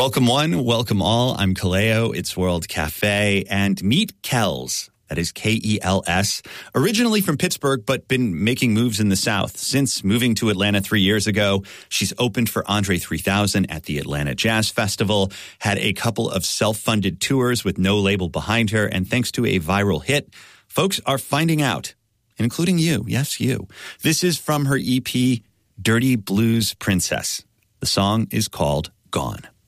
Welcome one, welcome all. I'm Kaleo. It's World Cafe. And meet Kels. That is Kels. Originally from Pittsburgh, but been making moves in the South. Since moving to Atlanta 3 years ago, she's opened for Andre 3000 at the Atlanta Jazz Festival, had a couple of self-funded tours with no label behind her, and thanks to a viral hit, folks are finding out, including you. Yes, you. This is from her EP, Dirty Blues Princess. The song is called Gone.